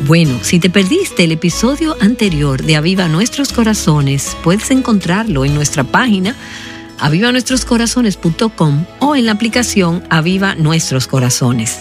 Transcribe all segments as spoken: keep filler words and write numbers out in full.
Bueno, si te perdiste el episodio anterior de Aviva Nuestros Corazones, puedes encontrarlo en nuestra página aviva nuestros corazones punto com o en la aplicación Aviva Nuestros Corazones.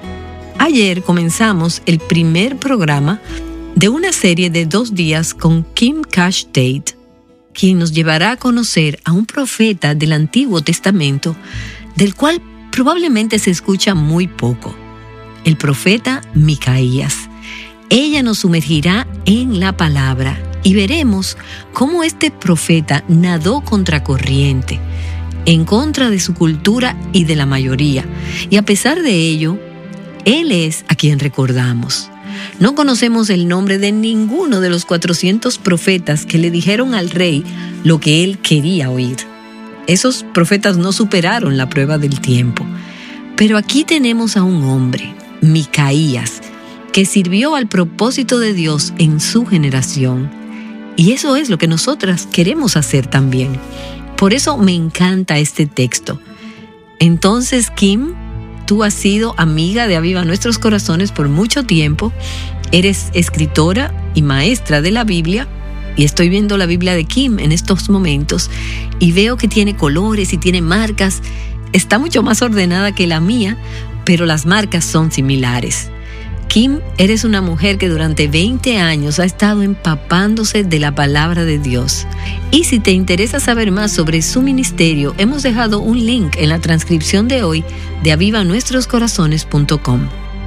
Ayer comenzamos el primer programa de una serie de dos días con Kim Cash Tate, quien nos llevará a conocer a un profeta del Antiguo Testamento, del cual probablemente se escucha muy poco, el profeta Micaías. Ella nos sumergirá en la palabra y veremos cómo este profeta nadó contracorriente, en contra de su cultura y de la mayoría. Y a pesar de ello, él es a quien recordamos. No conocemos el nombre de ninguno de los cuatrocientos profetas que le dijeron al rey lo que él quería oír. Esos profetas no superaron la prueba del tiempo. Pero aquí tenemos a un hombre, Micaías, que sirvió al propósito de Dios en su generación. Y eso es lo que nosotras queremos hacer también. Por eso me encanta este texto. Entonces, Kim, tú has sido amiga de Aviva Nuestros Corazones por mucho tiempo. Eres escritora y maestra de la Biblia. Y estoy viendo la Biblia de Kim en estos momentos y veo que tiene colores y tiene marcas. Está mucho más ordenada que la mía, pero las marcas son similares. Kim, eres una mujer que durante veinte años ha estado empapándose de la palabra de Dios. Y si te interesa saber más sobre su ministerio, hemos dejado un link en la transcripción de hoy de aviva nuestros corazones punto com.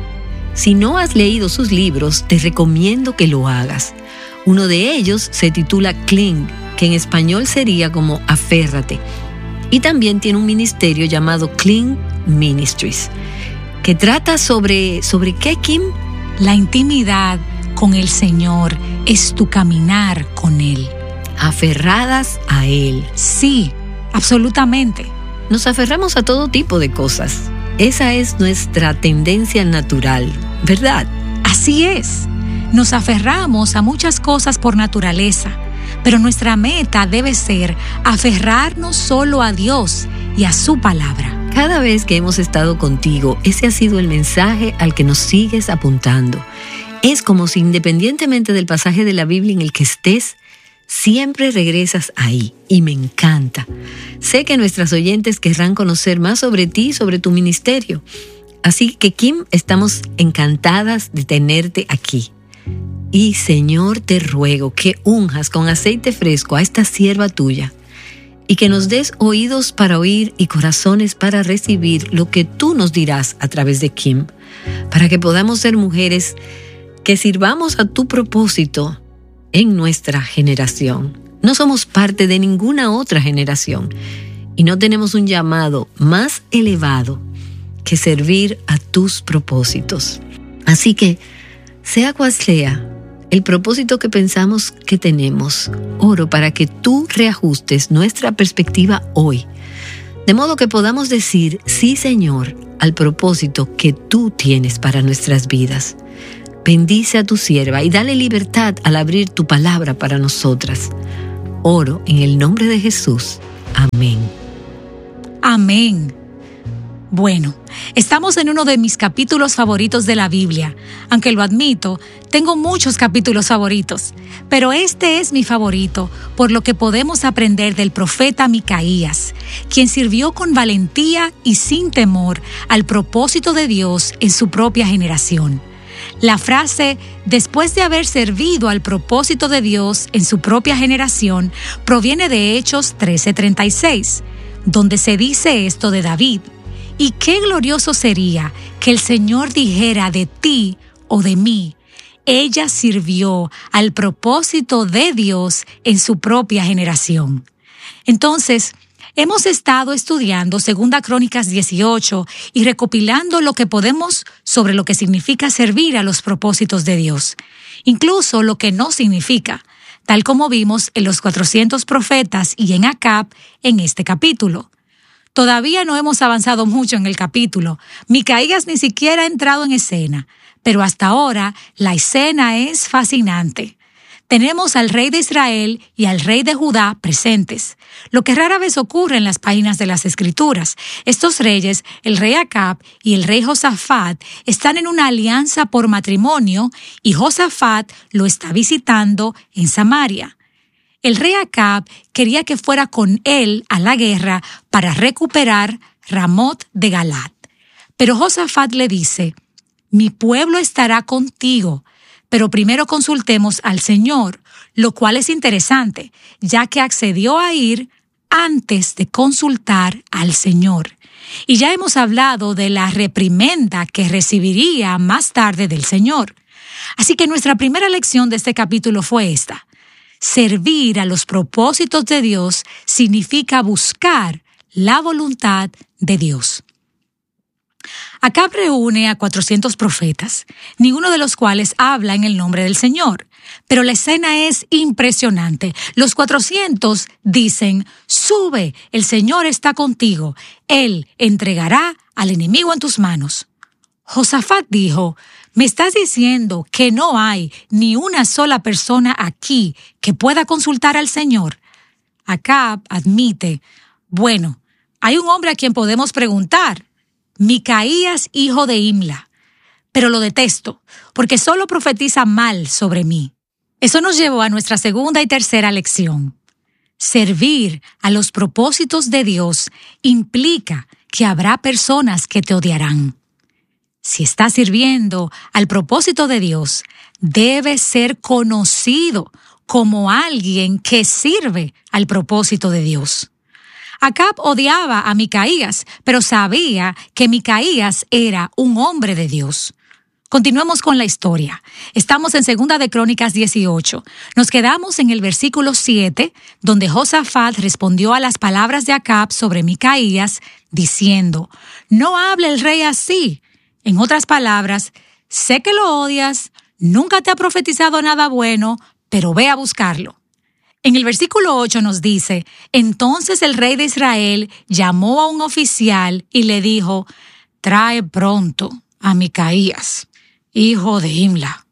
Si no has leído sus libros, te recomiendo que lo hagas. Uno de ellos se titula Cling, que en español sería como Aférrate. Y también tiene un ministerio llamado Cling Ministries, que trata sobre, ¿sobre qué, Kim? La intimidad con el Señor es tu caminar con Él. Aferradas a Él. Sí, absolutamente. Nos aferramos a todo tipo de cosas. Esa es nuestra tendencia natural, ¿verdad? Así es. Nos aferramos a muchas cosas por naturaleza, pero nuestra meta debe ser aferrarnos solo a Dios y a su palabra. Cada vez que hemos estado contigo, ese ha sido el mensaje al que nos sigues apuntando. Es como si independientemente del pasaje de la Biblia en el que estés, siempre regresas ahí, y me encanta. Sé que nuestras oyentes querrán conocer más sobre ti y sobre tu ministerio. Así que, Kim, estamos encantadas de tenerte aquí. Y, Señor, te ruego que unjas con aceite fresco a esta sierva tuya, y que nos des oídos para oír y corazones para recibir lo que tú nos dirás a través de Kim, para que podamos ser mujeres que sirvamos a tu propósito en nuestra generación. No somos parte de ninguna otra generación y no tenemos un llamado más elevado que servir a tus propósitos. Así que, sea cual sea el propósito que pensamos que tenemos, oro para que tú reajustes nuestra perspectiva hoy, de modo que podamos decir, sí, Señor, al propósito que tú tienes para nuestras vidas. Bendice a tu sierva y dale libertad al abrir tu palabra para nosotras. Oro en el nombre de Jesús. Amén. Amén. Bueno, estamos en uno de mis capítulos favoritos de la Biblia. Aunque lo admito, tengo muchos capítulos favoritos, pero este es mi favorito por lo que podemos aprender del profeta Micaías, quien sirvió con valentía y sin temor al propósito de Dios en su propia generación. La frase, después de haber servido al propósito de Dios en su propia generación, proviene de Hechos trece treinta y seis, donde se dice esto de David. Y qué glorioso sería que el Señor dijera de ti o de mí, ella sirvió al propósito de Dios en su propia generación. Entonces, hemos estado estudiando Segunda Crónicas dieciocho y recopilando lo que podemos sobre lo que significa servir a los propósitos de Dios, incluso lo que no significa, tal como vimos en los cuatrocientos profetas y en Acab en este capítulo. Todavía no hemos avanzado mucho en el capítulo. Micaías ni siquiera ha entrado en escena, pero hasta ahora la escena es fascinante. Tenemos al rey de Israel y al rey de Judá presentes, lo que rara vez ocurre en las páginas de las Escrituras. Estos reyes, el rey Acab y el rey Josafat, están en una alianza por matrimonio y Josafat lo está visitando en Samaria. El rey Acab quería que fuera con él a la guerra para recuperar Ramot de Galad. Pero Josafat le dice: mi pueblo estará contigo, pero primero consultemos al Señor, lo cual es interesante, ya que accedió a ir antes de consultar al Señor. Y ya hemos hablado de la reprimenda que recibiría más tarde del Señor. Así que nuestra primera lección de este capítulo fue esta: servir a los propósitos de Dios significa buscar la voluntad de Dios. Acab reúne a cuatrocientos profetas, ninguno de los cuales habla en el nombre del Señor. Pero la escena es impresionante. Los cuatrocientos dicen: sube, el Señor está contigo. Él entregará al enemigo en tus manos. Josafat dijo: ¿me estás diciendo que no hay ni una sola persona aquí que pueda consultar al Señor? Acab admite: bueno, hay un hombre a quien podemos preguntar, Micaías, hijo de Imla, pero lo detesto, porque solo profetiza mal sobre mí. Eso nos llevó a nuestra segunda y tercera lección. Servir a los propósitos de Dios implica que habrá personas que te odiarán. Si estás sirviendo al propósito de Dios, debes ser conocido como alguien que sirve al propósito de Dios. Acab odiaba a Micaías, pero sabía que Micaías era un hombre de Dios. Continuemos con la historia. Estamos en Segunda de Crónicas dieciocho. Nos quedamos en el versículo siete, donde Josafat respondió a las palabras de Acab sobre Micaías, diciendo: no hable el rey así. En otras palabras, sé que lo odias, nunca te ha profetizado nada bueno, pero ve a buscarlo. En el versículo ocho nos dice: entonces el rey de Israel llamó a un oficial y le dijo: trae pronto a Micaías, hijo de Imla.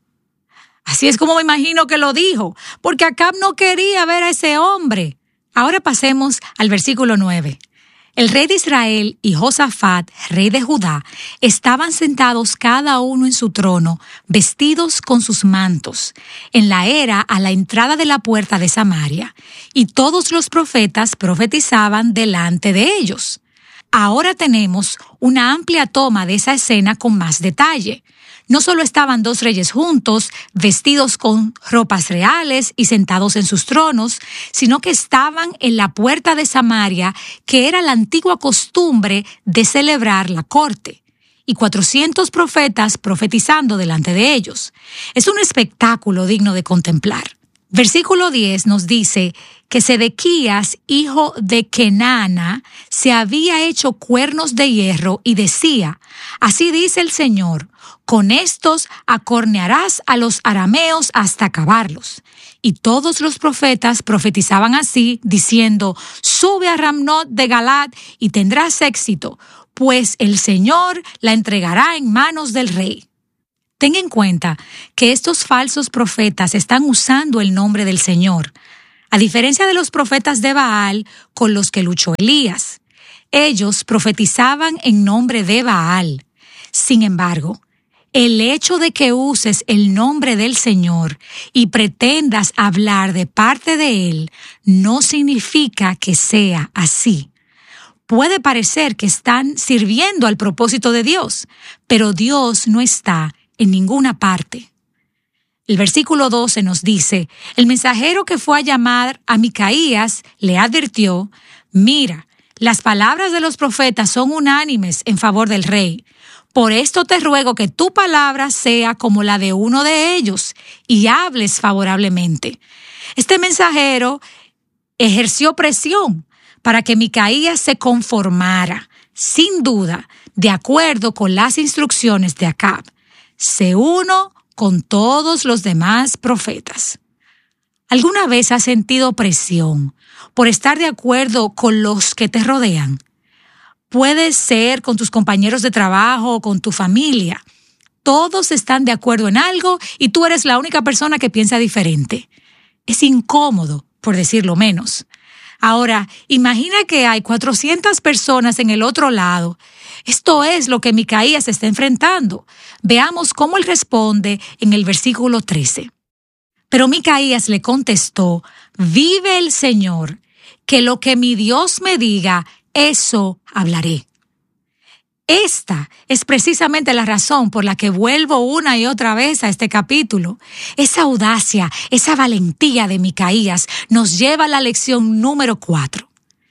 Así es como me imagino que lo dijo, porque Acab no quería ver a ese hombre. Ahora pasemos al versículo nueve. El rey de Israel y Josafat, rey de Judá, estaban sentados cada uno en su trono, vestidos con sus mantos, en la era a la entrada de la puerta de Samaria, y todos los profetas profetizaban delante de ellos. Ahora tenemos una amplia toma de esa escena con más detalle. No solo estaban dos reyes juntos, vestidos con ropas reales y sentados en sus tronos, sino que estaban en la puerta de Samaria, que era la antigua costumbre de celebrar la corte, y cuatrocientos profetas profetizando delante de ellos. Es un espectáculo digno de contemplar. Versículo diez nos dice que Sedequías, hijo de Kenana, se había hecho cuernos de hierro y decía: así dice el Señor, con estos acornearás a los arameos hasta acabarlos. Y todos los profetas profetizaban así, diciendo: sube a Ramnot de Galad y tendrás éxito, pues el Señor la entregará en manos del rey. Ten en cuenta que estos falsos profetas están usando el nombre del Señor, a diferencia de los profetas de Baal con los que luchó Elías. Ellos profetizaban en nombre de Baal. Sin embargo, el hecho de que uses el nombre del Señor y pretendas hablar de parte de Él no significa que sea así. Puede parecer que están sirviendo al propósito de Dios, pero Dios no está en ninguna parte. El versículo doce nos dice: el mensajero que fue a llamar a Micaías le advirtió: mira, las palabras de los profetas son unánimes en favor del rey. Por esto te ruego que tu palabra sea como la de uno de ellos y hables favorablemente. Este mensajero ejerció presión para que Micaías se conformara, sin duda, de acuerdo con las instrucciones de Acab. Sé uno con todos los demás profetas. ¿Alguna vez has sentido presión por estar de acuerdo con los que te rodean? Puede ser con tus compañeros de trabajo o con tu familia. Todos están de acuerdo en algo y tú eres la única persona que piensa diferente. Es incómodo, por decirlo menos. Ahora, imagina que hay cuatrocientas personas en el otro lado. Esto es lo que Micaías está enfrentando. Veamos cómo él responde en el versículo trece. Pero Micaías le contestó: vive el Señor, que lo que mi Dios me diga, eso hablaré. Esta es precisamente la razón por la que vuelvo una y otra vez a este capítulo. Esa audacia, esa valentía de Micaías nos lleva a la lección número cuatro.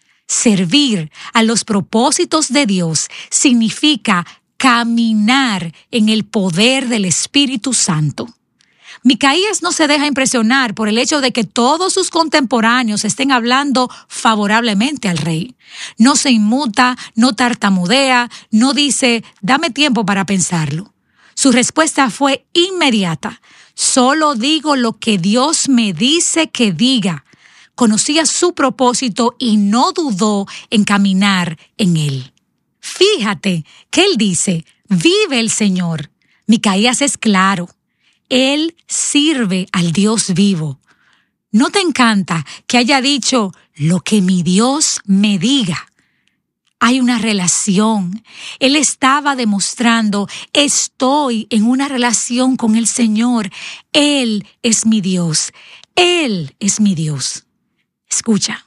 Servir a los propósitos de Dios significa caminar en el poder del Espíritu Santo. Micaías no se deja impresionar por el hecho de que todos sus contemporáneos estén hablando favorablemente al rey. No se inmuta, no tartamudea, no dice, dame tiempo para pensarlo. Su respuesta fue inmediata. Solo digo lo que Dios me dice que diga. Conocía su propósito y no dudó en caminar en él. Fíjate que él dice, vive el Señor. Micaías es claro. Él sirve al Dios vivo. ¿No te encanta que haya dicho lo que mi Dios me diga? Hay una relación. Él estaba demostrando, estoy en una relación con el Señor. Él es mi Dios. Él es mi Dios. Escucha.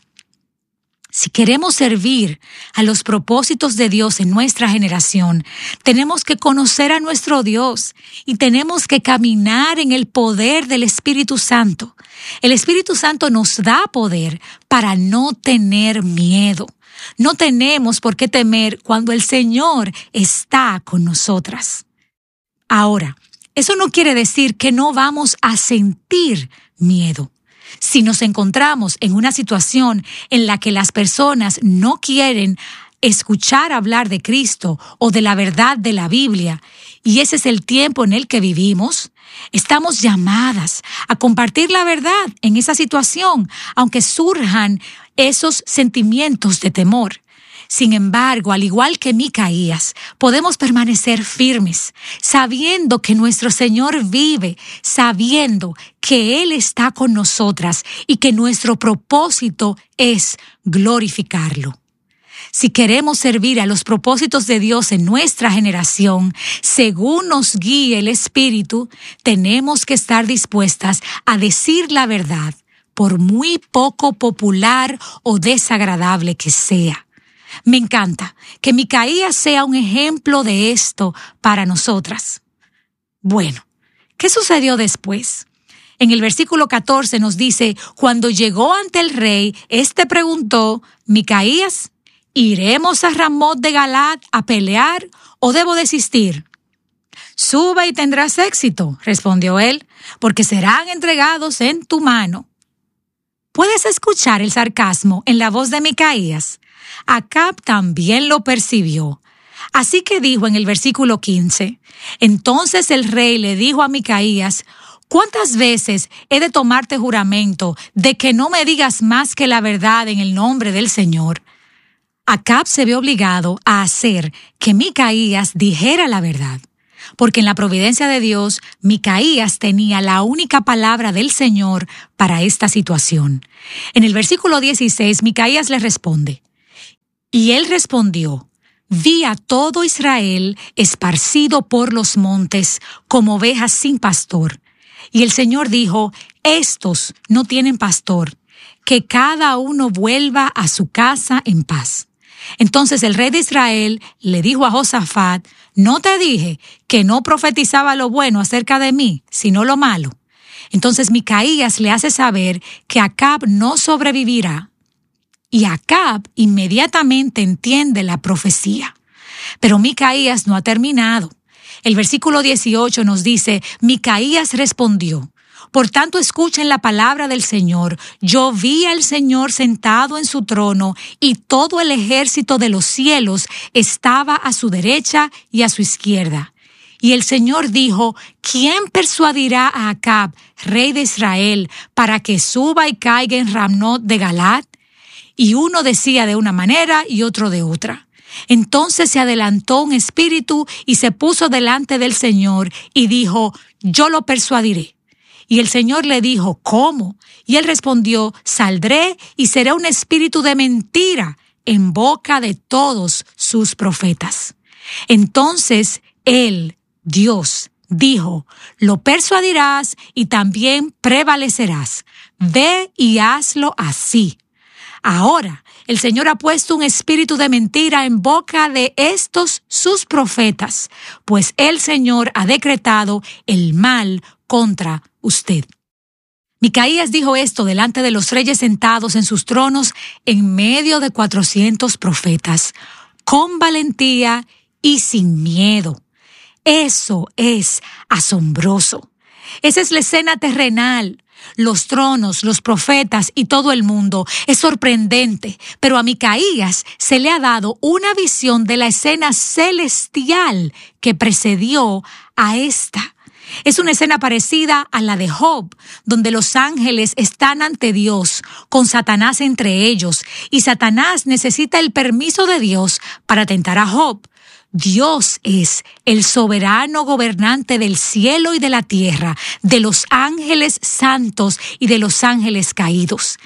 Si queremos servir a los propósitos de Dios en nuestra generación, tenemos que conocer a nuestro Dios y tenemos que caminar en el poder del Espíritu Santo. El Espíritu Santo nos da poder para no tener miedo. No tenemos por qué temer cuando el Señor está con nosotras. Ahora, eso no quiere decir que no vamos a sentir miedo. Si nos encontramos en una situación en la que las personas no quieren escuchar hablar de Cristo o de la verdad de la Biblia, y ese es el tiempo en el que vivimos, estamos llamadas a compartir la verdad en esa situación, aunque surjan esos sentimientos de temor. Sin embargo, al igual que Micaías, podemos permanecer firmes, sabiendo que nuestro Señor vive, sabiendo que Él está con nosotras y que nuestro propósito es glorificarlo. Si queremos servir a los propósitos de Dios en nuestra generación, según nos guíe el Espíritu, tenemos que estar dispuestas a decir la verdad, por muy poco popular o desagradable que sea. Me encanta que Micaías sea un ejemplo de esto para nosotras. Bueno, ¿qué sucedió después? En el versículo catorce nos dice, cuando llegó ante el rey, éste preguntó, Micaías, ¿iremos a Ramot de Galaad a pelear o debo desistir? Sube y tendrás éxito, respondió él, porque serán entregados en tu mano. ¿Puedes escuchar el sarcasmo en la voz de Micaías? Acab también lo percibió. Así que dijo en el versículo quince, entonces el rey le dijo a Micaías, ¿cuántas veces he de tomarte juramento de que no me digas más que la verdad en el nombre del Señor? Acab se vio obligado a hacer que Micaías dijera la verdad, porque en la providencia de Dios, Micaías tenía la única palabra del Señor para esta situación. En el versículo dieciséis, Micaías le responde, y él respondió, vi a todo Israel esparcido por los montes como ovejas sin pastor. Y el Señor dijo, estos no tienen pastor, que cada uno vuelva a su casa en paz. Entonces el rey de Israel le dijo a Josafat, ¿no te dije que no profetizaba lo bueno acerca de mí, sino lo malo? Entonces Micaías le hace saber que Acab no sobrevivirá. Y Acab inmediatamente entiende la profecía. Pero Micaías no ha terminado. El versículo dieciocho nos dice, Micaías respondió, por tanto escuchen la palabra del Señor. Yo vi al Señor sentado en su trono y todo el ejército de los cielos estaba a su derecha y a su izquierda. Y el Señor dijo, ¿quién persuadirá a Acab, rey de Israel, para que suba y caiga en Ramot de Galaad? Y uno decía de una manera y otro de otra. Entonces se adelantó un espíritu y se puso delante del Señor y dijo, yo lo persuadiré. Y el Señor le dijo, ¿cómo? Y él respondió, saldré y seré un espíritu de mentira en boca de todos sus profetas. Entonces él, Dios, dijo, lo persuadirás y también prevalecerás. Ve y hazlo así. Ahora, el Señor ha puesto un espíritu de mentira en boca de estos sus profetas, pues el Señor ha decretado el mal contra usted. Micaías dijo esto delante de los reyes sentados en sus tronos en medio de cuatrocientos profetas, con valentía y sin miedo. Eso es asombroso. Esa es la escena terrenal. Los tronos, los profetas y todo el mundo. Es sorprendente, pero a Micaías se le ha dado una visión de la escena celestial que precedió a esta. Es una escena parecida a la de Job, donde los ángeles están ante Dios, con Satanás entre ellos, y Satanás necesita el permiso de Dios para tentar a Job. Dios es el soberano gobernante del cielo y de la tierra, de los ángeles santos y de los ángeles caídos.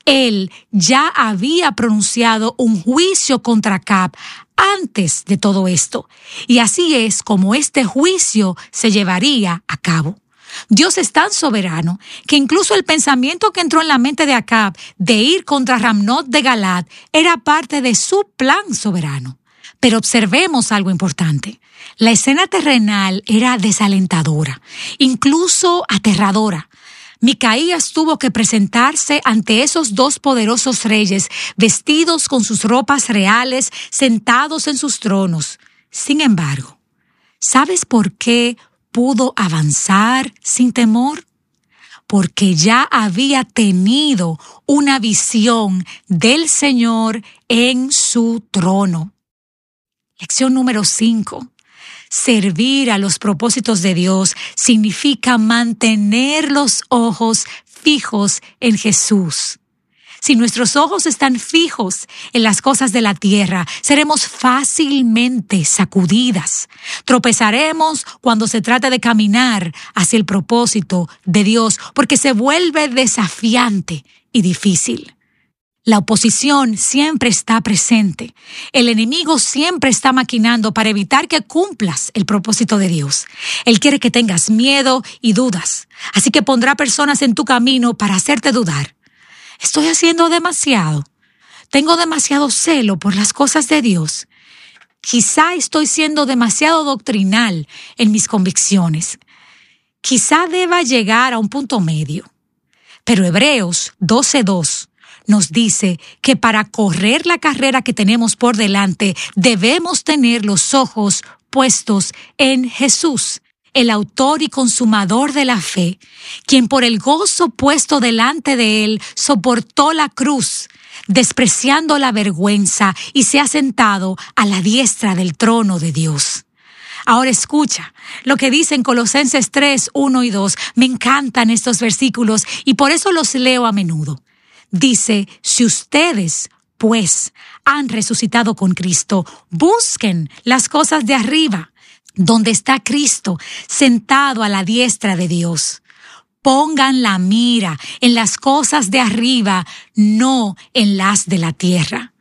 Él ya había pronunciado un juicio contra Acab antes de todo esto, y así es como este juicio se llevaría a cabo. Dios es tan soberano que incluso el pensamiento que entró en la mente de Acab de ir contra Ramnot de Galad era parte de su plan soberano. Pero observemos algo importante. La escena terrenal era desalentadora, incluso aterradora. Micaías tuvo que presentarse ante esos dos poderosos reyes, vestidos con sus ropas reales, sentados en sus tronos. Sin embargo, ¿sabes por qué pudo avanzar sin temor? Porque ya había tenido una visión del Señor en su trono. Lección número cinco. Servir a los propósitos de Dios significa mantener los ojos fijos en Jesús. Si nuestros ojos están fijos en las cosas de la tierra, seremos fácilmente sacudidas. Tropezaremos cuando se trata de caminar hacia el propósito de Dios, porque se vuelve desafiante y difícil. La oposición siempre está presente. El enemigo siempre está maquinando para evitar que cumplas el propósito de Dios. Él quiere que tengas miedo y dudas. Así que pondrá personas en tu camino para hacerte dudar. ¿Estoy haciendo demasiado? ¿Tengo demasiado celo por las cosas de Dios? Quizá estoy siendo demasiado doctrinal en mis convicciones. Quizá deba llegar a un punto medio. Pero Hebreos doce dos nos dice que para correr la carrera que tenemos por delante debemos tener los ojos puestos en Jesús, el autor y consumador de la fe, quien por el gozo puesto delante de él soportó la cruz, despreciando la vergüenza, y se ha sentado a la diestra del trono de Dios. Ahora escucha lo que dicen Colosenses tres, uno y dos. Me encantan estos versículos y por eso los leo a menudo. Dice, si ustedes, pues, han resucitado con Cristo, busquen las cosas de arriba, donde está Cristo, sentado a la diestra de Dios. Pongan la mira en las cosas de arriba, no en las de la tierra.